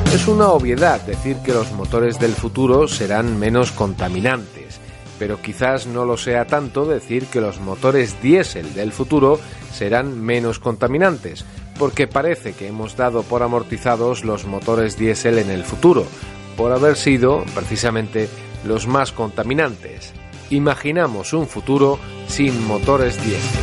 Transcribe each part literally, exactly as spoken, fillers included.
Es una obviedad decir que los motores del futuro serán menos contaminantes, pero quizás no lo sea tanto decir que los motores diésel del futuro serán menos contaminantes, porque parece que hemos dado por amortizados los motores diésel en el futuro, por haber sido, precisamente, los más contaminantes. Imaginamos un futuro sin motores diésel.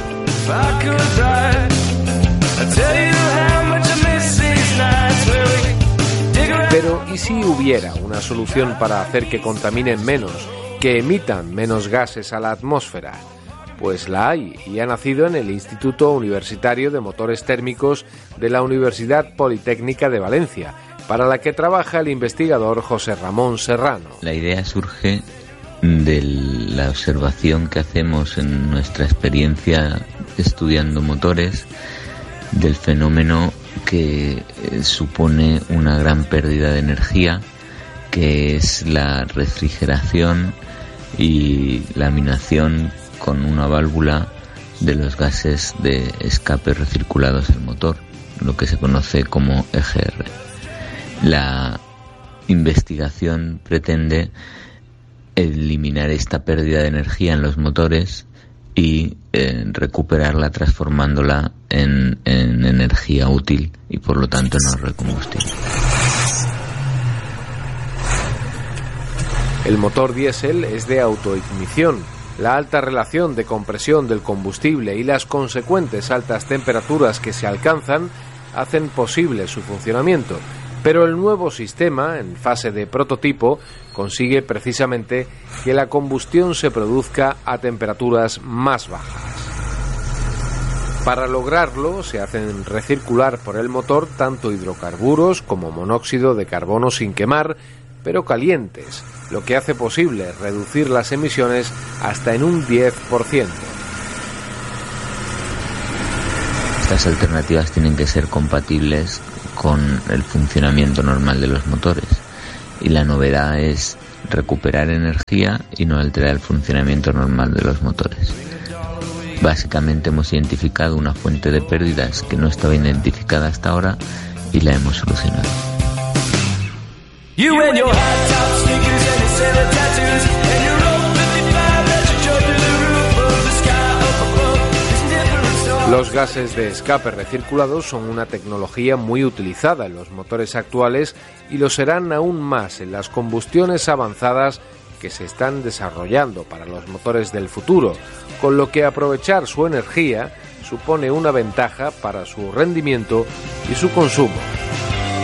Pero, ¿y si hubiera una solución para hacer que contaminen menos, que emitan menos gases a la atmósfera? Pues la hay, y ha nacido en el Instituto Universitario de Motores Térmicos de la Universidad Politécnica de Valencia, para la que trabaja el investigador José Ramón Serrano. La idea surge de la observación que hacemos en nuestra experiencia estudiando motores, del fenómeno que supone una gran pérdida de energía, que es la refrigeración y laminación con una válvula de los gases de escape recirculados al motor, lo que se conoce como E G R. La investigación pretende eliminar esta pérdida de energía en los motores y eh, recuperarla transformándola en, en energía útil y por lo tanto no recombustible. El motor diésel es de autoignición. La alta relación de compresión del combustible y las consecuentes altas temperaturas que se alcanzan hacen posible su funcionamiento, pero el nuevo sistema, en fase de prototipo, consigue precisamente que la combustión se produzca a temperaturas más bajas. Para lograrlo, se hacen recircular por el motor tanto hidrocarburos como monóxido de carbono sin quemar, pero calientes, lo que hace posible reducir las emisiones hasta en un diez por ciento. Estas alternativas tienen que ser compatibles con el funcionamiento normal de los motores, y la novedad es recuperar energía y no alterar el funcionamiento normal de los motores. Básicamente hemos identificado una fuente de pérdidas que no estaba identificada hasta ahora y la hemos solucionado. Los gases de escape recirculados son una tecnología muy utilizada en los motores actuales y lo serán aún más en las combustiones avanzadas que se están desarrollando para los motores del futuro, con lo que aprovechar su energía supone una ventaja para su rendimiento y su consumo.